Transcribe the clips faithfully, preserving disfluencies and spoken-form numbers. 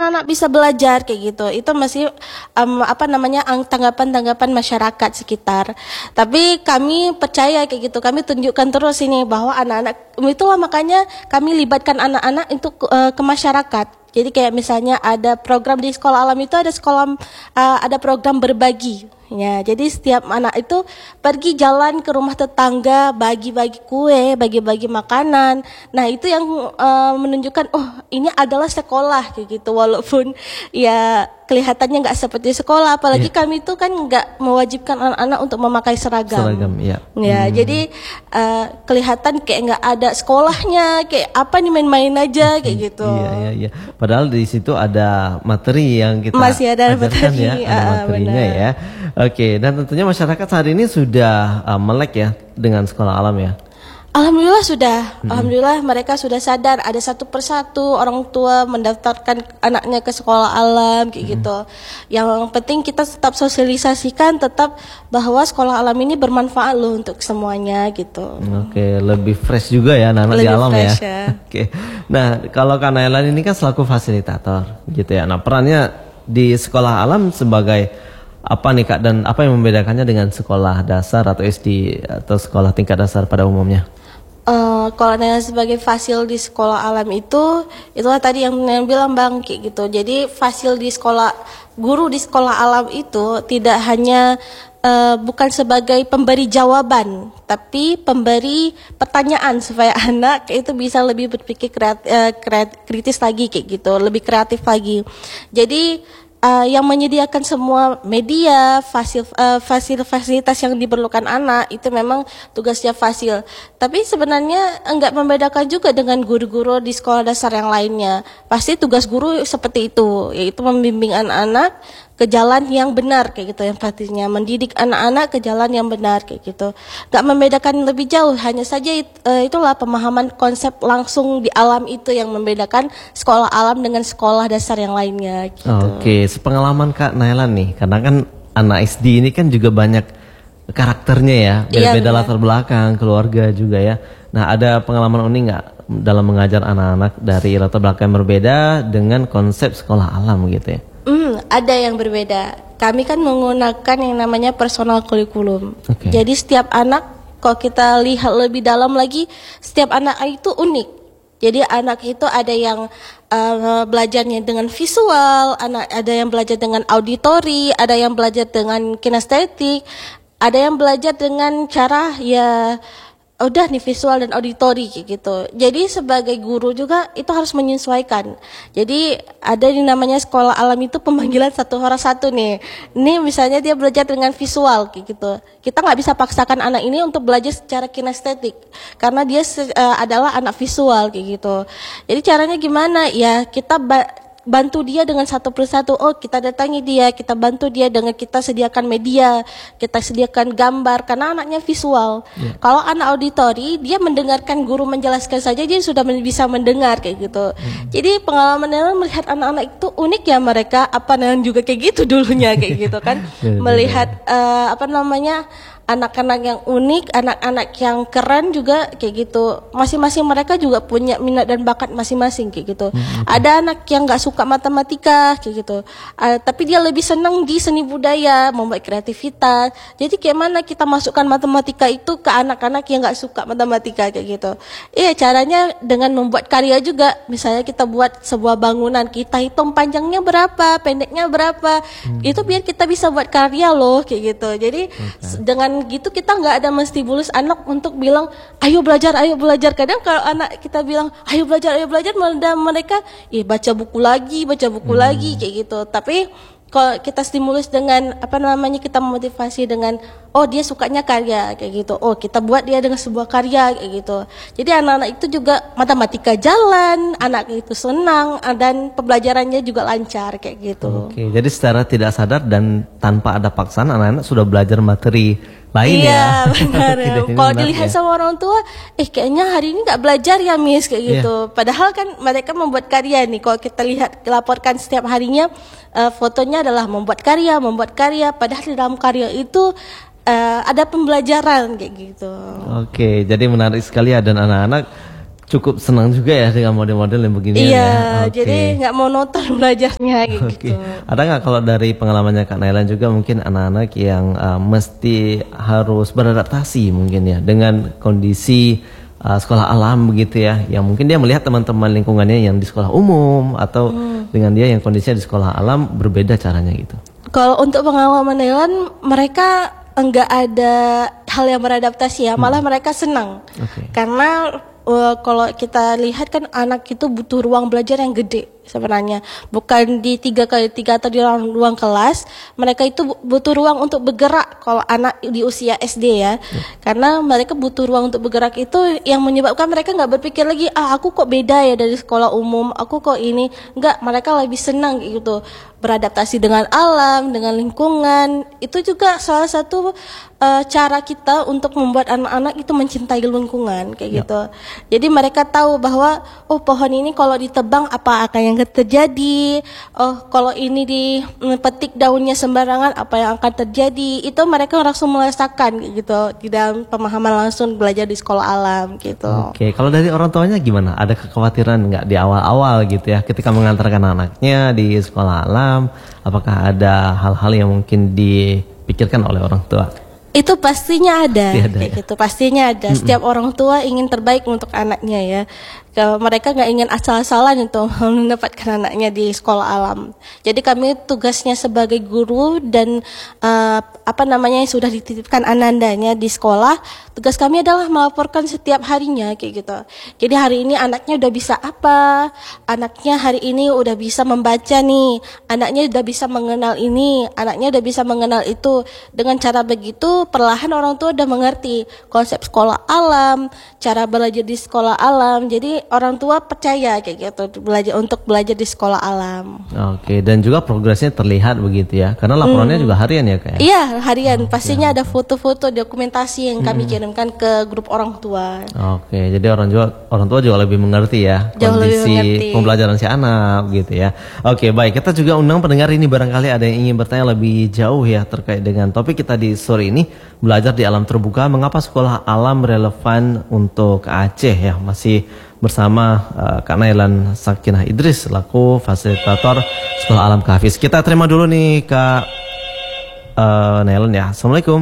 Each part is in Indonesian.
anak-anak bisa belajar kayak gitu. Itu masih um, apa namanya tanggapan-tanggapan masyarakat sekitar. Tapi kami percaya kayak gitu. Kami tunjukkan terus ini bahwa anak-anak, itulah makanya kami libatkan anak-anak untuk uh, ke masyarakat. Jadi kayak misalnya ada program di sekolah alam itu ada sekolah uh, ada program berbagi. Ya, jadi setiap anak itu pergi jalan ke rumah tetangga, bagi-bagi kue, bagi-bagi makanan. Nah, itu yang uh, menunjukkan oh, ini adalah sekolah kayak gitu. Walaupun ya kelihatannya nggak seperti sekolah, apalagi yeah. kami itu kan nggak mewajibkan anak-anak untuk memakai seragam. Seragam, ya. Ya, hmm. jadi uh, kelihatan kayak nggak ada sekolahnya, kayak apa nih main-main aja kayak gitu. Iya, iya, iya. Padahal di situ ada materi yang kita masih ada ajarkan materi, ya, ada uh, materinya benar. ya. Oke, dan tentunya masyarakat saat ini sudah uh, melek ya dengan sekolah alam ya. Alhamdulillah sudah, hmm. alhamdulillah mereka sudah sadar. Ada satu persatu orang tua mendaftarkan anaknya ke sekolah alam kayak hmm. gitu. Yang penting kita tetap sosialisasikan, tetap bahwa sekolah alam ini bermanfaat loh untuk semuanya gitu. Oke, lebih fresh juga ya anak-anak di alam ya. ya. Oke, nah kalau Kak Nailan ini kan selaku fasilitator gitu ya. Nah perannya di sekolah alam sebagai apa nih Kak, dan apa yang membedakannya dengan sekolah dasar atau S D atau sekolah tingkat dasar pada umumnya? Uh, kalau Nailan sebagai fasil di sekolah alam itu, itulah tadi yang Nailan bilang Bang kayak gitu. Jadi fasil di sekolah, guru di sekolah alam itu tidak hanya uh, bukan sebagai pemberi jawaban, tapi pemberi pertanyaan supaya anak itu bisa lebih berpikir kreat, uh, kreat, kritis lagi kayak gitu, lebih kreatif lagi. Jadi Uh, yang menyediakan semua media, fasil, uh, fasil, fasilitas yang diperlukan anak itu memang tugasnya fasil. Tapi sebenarnya enggak membedakan juga dengan guru-guru di sekolah dasar yang lainnya. Pasti tugas guru seperti itu, yaitu membimbing anak-anak ke jalan yang benar kayak gitu, yang pastinya mendidik anak-anak ke jalan yang benar kayak gitu. Gak membedakan lebih jauh, hanya saja it, uh, itulah pemahaman konsep langsung di alam itu yang membedakan sekolah alam dengan sekolah dasar yang lainnya gitu. Oke, sepengalaman Kak Nailan nih, karena kan anak S D ini kan juga banyak karakternya ya, beda-beda iya, latar belakang, keluarga juga ya. Nah, ada pengalaman unik nggak dalam mengajar anak-anak dari latar belakang yang berbeda dengan konsep sekolah alam gitu ya? Hmm, ada yang berbeda. Kami kan menggunakan yang namanya personal curriculum. Okay. Jadi setiap anak, kalau kita lihat lebih dalam lagi, setiap anak itu unik. Jadi anak itu ada yang uh, belajarnya dengan visual, anak ada yang belajar dengan auditori, ada yang belajar dengan kinestetik, ada yang belajar dengan cara ya udah nih visual dan auditori kayak gitu. Jadi sebagai guru juga itu harus menyesuaikan. Jadi ada yang namanya sekolah alam itu pemanggilan satu orang satu nih. Ini misalnya dia belajar dengan visual kayak gitu. Kita nggak bisa paksakan anak ini untuk belajar secara kinestetik karena dia uh, adalah anak visual kayak gitu. Jadi caranya gimana? Ya kita ba- bantu dia dengan satu persatu. Oh, kita datangi dia, kita bantu dia dengan kita sediakan media, kita sediakan gambar karena anaknya visual. Yeah. Kalau anak auditori, dia mendengarkan guru menjelaskan saja dia sudah bisa mendengar kayak gitu. Mm. Jadi pengalaman melihat anak-anak itu unik ya mereka, apa namanya juga kayak gitu dulunya kayak gitu kan. Melihat uh, apa namanya anak-anak yang unik, anak-anak yang keren juga kayak gitu. Masing-masing mereka juga punya minat dan bakat masing-masing kayak gitu. Hmm. Ada anak yang nggak suka matematika kayak gitu, uh, tapi dia lebih senang di seni budaya, membuat kreativitas. Jadi kayak mana kita masukkan matematika itu ke anak-anak yang nggak suka matematika kayak gitu. Iya, caranya dengan membuat karya juga. Misalnya kita buat sebuah bangunan, kita hitung panjangnya berapa, pendeknya berapa. Hmm. Itu biar kita bisa buat karya loh kayak gitu. Jadi okay. dengan gitu kita nggak ada mesti bulus anak untuk bilang ayo belajar ayo belajar. Kadang kalau anak kita bilang ayo belajar ayo belajar, malah mereka ih baca buku lagi baca buku hmm. lagi kayak gitu. Tapi kalau kita stimulus dengan apa namanya, kita memotivasi dengan oh dia sukanya karya kayak gitu, oh kita buat dia dengan sebuah karya kayak gitu. Jadi anak-anak itu juga matematika jalan, anak itu senang dan pembelajarannya juga lancar kayak gitu. Oke, jadi secara tidak sadar dan tanpa ada paksaan anak-anak sudah belajar materi lain iya, ya. Iya benar. Kalau dilihat ya. sama orang tua, eh kayaknya hari ini nggak belajar ya Miss kayak gitu. Yeah. Padahal kan mereka membuat karya nih. Kalau kita lihat laporkan setiap harinya uh, fotonya adalah membuat karya, membuat karya. Padahal di dalam karya itu uh, ada pembelajaran kayak gitu. Oke, jadi menarik sekali ya, dan anak-anak cukup senang juga ya dengan model-model yang begini iya, ya. Okay. Jadi nggak monoton belajarnya gitu. Okay. Ada nggak kalau dari pengalamannya Kak Nailan juga mungkin anak-anak yang uh, mesti harus beradaptasi mungkin ya dengan kondisi uh, sekolah alam begitu ya, yang mungkin dia melihat teman-teman lingkungannya yang di sekolah umum atau hmm. dengan dia yang kondisinya di sekolah alam berbeda caranya gitu. Kalau untuk pengalaman Nailan, mereka enggak ada hal yang beradaptasi ya, malah hmm. mereka senang. Okay. Karena uh, kalau kita lihat kan anak itu butuh ruang belajar yang gede sebenarnya, bukan di tiga kali tiga atau di ruang, ruang kelas. Mereka itu butuh ruang untuk bergerak kalau anak di usia S D ya, ya. Karena mereka butuh ruang untuk bergerak, itu yang menyebabkan mereka nggak berpikir lagi, ah aku kok beda ya dari sekolah umum, aku kok ini. Nggak, mereka lebih senang gitu beradaptasi dengan alam, dengan lingkungan. Itu juga salah satu uh, cara kita untuk membuat anak-anak itu mencintai lingkungan kayak ya. Gitu. Jadi mereka tahu bahwa oh pohon ini kalau ditebang apa akan yang terjadi, oh kalau ini dipetik daunnya sembarangan apa yang akan terjadi. Itu mereka langsung merasakan gitu di dalam pemahaman langsung belajar di sekolah alam gitu. Oke, kalau dari orang tuanya gimana? Ada kekhawatiran nggak di awal-awal gitu ya ketika mengantarkan anaknya di sekolah alam? Apakah ada hal-hal yang mungkin dipikirkan oleh orang tua? Itu pastinya ada, ada kayak ya? gitu. Pastinya ada. Mm-mm. Setiap orang tua ingin terbaik untuk anaknya ya. Mereka nggak ingin asal-asalan itu mendapatkan anaknya di sekolah alam. Jadi kami tugasnya sebagai guru dan uh, apa namanya yang sudah dititipkan anandanya di sekolah, tugas kami adalah melaporkan setiap harinya kayak gitu. Jadi hari ini anaknya udah bisa apa, anaknya hari ini udah bisa membaca nih, anaknya udah bisa mengenal ini, anaknya udah bisa mengenal itu. Dengan cara begitu perlahan orang tua udah mengerti konsep sekolah alam, cara belajar di sekolah alam. Jadi orang tua percaya kayak gitu belajar untuk belajar di sekolah alam. Oke, dan juga progresnya terlihat begitu ya, karena laporannya hmm. juga harian ya kayak. Iya harian, pastinya ada foto-foto dokumentasi yang kami hmm. kirimkan ke grup orang tua. Oke, jadi orang juga orang tua juga lebih mengerti ya Jauh kondisi mengerti. pembelajaran si anak gitu ya. Oke baik, kita juga undang pendengar ini barangkali ada yang ingin bertanya lebih jauh ya terkait dengan topik kita di sore ini, belajar di alam terbuka, mengapa sekolah alam relevan untuk Aceh ya. Masih bersama uh, Kak Nailan Sakinah Idris selaku fasilitator Sekolah Alam Kahfiz. Kita terima dulu nih Kak uh, Nailan ya. Assalamualaikum.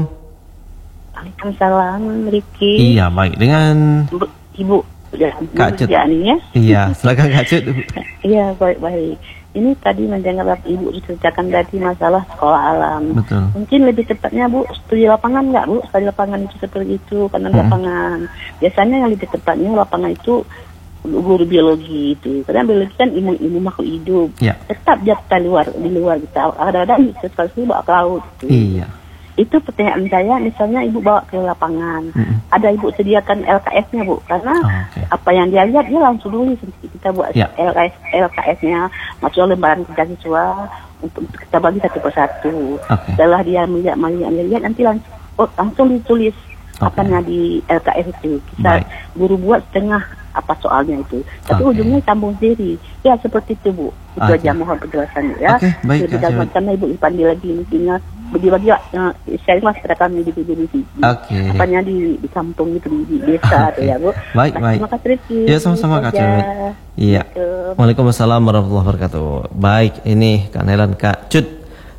Waalaikumsalam Riki. Iya baik, dengan Bu, Ibu ya, Kak Cut ya. Iya silakan Kak Cut. Iya baik-baik. Ini tadi mendengar Ibu diceritakan tadi masalah sekolah alam. Betul. Mungkin lebih tepatnya Bu, studi lapangan nggak Bu? Studi lapangan itu seperti itu, karena hmm. lapangan. Biasanya yang lebih tepatnya lapangan itu guru biologi itu. Karena biologi kan ilmu-ilmu makhluk hidup. Ya. Tetap dia kita luar di luar kita. Ada-ada sesuatu bawa ke laut. Gitu. Iya. Itu pertanyaan saya, misalnya Ibu bawa ke lapangan, mm-hmm. ada Ibu sediakan L K S-nya Bu, karena oh, okay. apa yang dia lihat dia langsung tulis, kita buat yeah. L K S, L K S-nya, maksudnya lembaran kerja siswa untuk kita bagi satu persatu. Okay. Setelah dia melihat, melihat, melihat nanti langsung, oh, langsung ditulis okay. apanya di L K S itu. Kita Baik. Guru buat setengah apa soalnya itu, tapi okay. ujungnya sambung sendiri. Ya seperti itu Bu, itu okay. aja mohon penjelasannya ya. Okay. Baik, lebih dalam karena Ibu Ipandi lagi mestinya bagi-bagi uh, sharing mas pada kami di B B D. Oke. Apanya di di kampung itu di, di desa okay. ya Bu. Baik nah, baik. Terima kasih Rizky. Ya sama-sama Kak Cut. Iya. Waalaikumsalam warahmatullahi wabarakatuh. Baik, ini Kak Nailan Kak Cut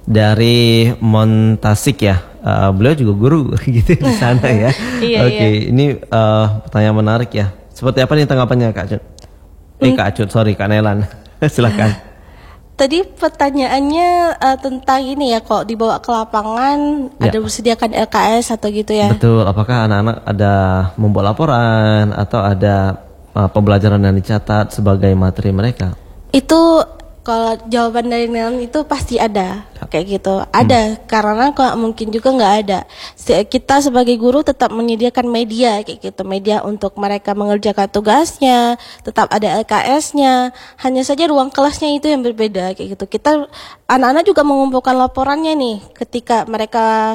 dari Montasik ya. Uh, beliau juga guru gitu di sana ya. Iya, Oke, okay. iya. Ini uh, pertanyaan menarik ya. Seperti apa nih tanggapannya Kak Cut? Eh Kak Cut, sorry Kak Nailan. Silakan. Tadi pertanyaannya uh, tentang ini ya, kok dibawa ke lapangan ya. Ada disediakan L K S atau gitu ya? Betul, apakah anak-anak ada membuat laporan atau ada uh, pembelajaran yang dicatat sebagai materi mereka? Itu kalau jawaban dari Nailan itu pasti ada, kayak gitu. Ada, hmm. karena kok mungkin juga nggak ada. Kita sebagai guru tetap menyediakan media, kayak gitu. Media untuk mereka mengerjakan tugasnya, tetap ada L K S-nya. Hanya saja ruang kelasnya itu yang berbeda, kayak gitu. Kita, anak-anak juga mengumpulkan laporannya nih, ketika mereka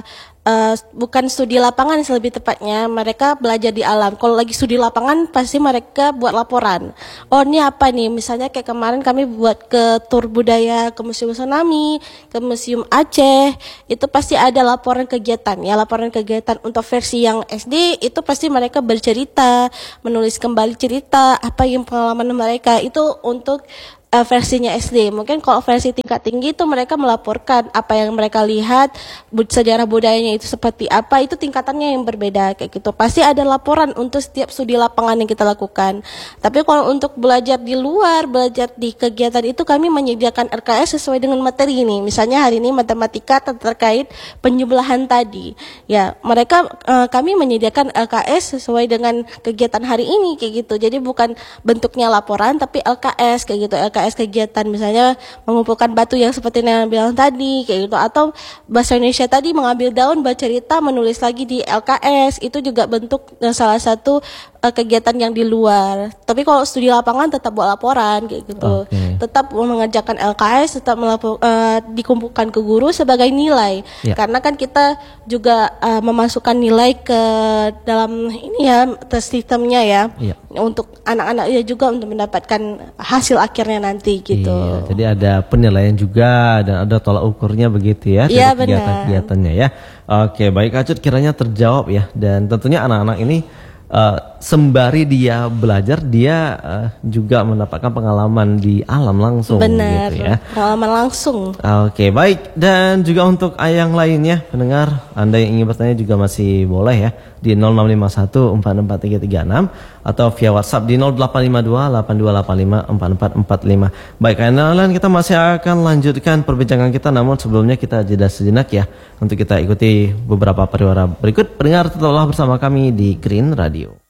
Uh, bukan studi lapangan sih lebih tepatnya, mereka belajar di alam. Kalau lagi studi lapangan pasti mereka buat laporan. Oh ini apa nih, misalnya kayak kemarin kami buat ke tur budaya ke Museum Tsunami, ke Museum Aceh, itu pasti ada laporan kegiatan. Ya laporan kegiatan untuk versi yang S D itu pasti mereka bercerita, menulis kembali cerita apa yang pengalaman mereka itu untuk Uh, versinya S D. Mungkin kalau versi tingkat tinggi itu mereka melaporkan apa yang mereka lihat, bud- sejarah budayanya itu seperti apa, itu tingkatannya yang berbeda kayak gitu. Pasti ada laporan untuk setiap studi lapangan yang kita lakukan. Tapi kalau untuk belajar di luar, belajar di kegiatan itu kami menyediakan R K S sesuai dengan materi ini. Misalnya hari ini matematika terkait penjumlahan tadi. Ya, mereka uh, kami menyediakan R K S sesuai dengan kegiatan hari ini kayak gitu. Jadi bukan bentuknya laporan tapi L K S kayak gitu. L K S kegiatan misalnya mengumpulkan batu yang seperti yang bilang tadi kayak gitu, atau bahasa Indonesia tadi mengambil daun bercerita menulis lagi di L K S, itu juga bentuk uh, salah satu uh, kegiatan yang di luar. Tapi kalau studi lapangan tetap buat laporan kayak gitu. Okay. Tetap mengerjakan L K S, tetap melapor, uh, dikumpulkan ke guru sebagai nilai. Yeah. Karena kan kita juga uh, memasukkan nilai ke dalam ini ya sistemnya ya. Yeah. Untuk anak-anaknya juga untuk mendapatkan hasil akhirnya nanti gitu. Iya, jadi ada penilaian juga dan ada tolak ukurnya begitu ya. Iya benar. Kegiatan-kegiatannya ya. Oke, baik Kak Cut, kiranya terjawab ya. Dan tentunya anak-anak ini uh, sembari dia belajar, dia uh, juga mendapatkan pengalaman di alam langsung. Benar, gitu ya. Pengalaman langsung. Oke, baik. Dan juga untuk yang lainnya, pendengar, Anda yang ingin bertanya juga masih boleh ya di nol enam lima satu empat empat tiga tiga enam atau via WhatsApp di nol delapan lima dua delapan dua delapan lima empat empat empat lima. Baik, kenalan kita masih akan lanjutkan perbincangan kita, namun sebelumnya kita jeda sejenak ya untuk kita ikuti beberapa pariwara berikut. Pendengar, tetaplah bersama kami di Green Radio.